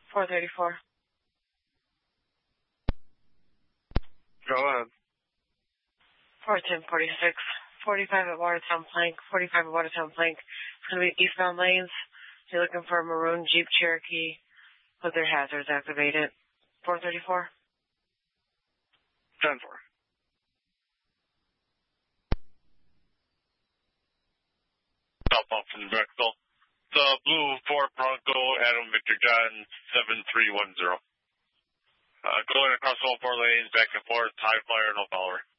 434. Go ahead. 41046. 45 at Watertown Plank. 45 at Watertown Plank. It's going to be eastbound lanes. You're looking for a maroon Jeep Cherokee with their hazards activated. 434. 10-4. Southbound from Drexel. The blue Ford Bronco, Adam Victor John 7310. Going across all 4 lanes, back and forth, high flyer, no follower.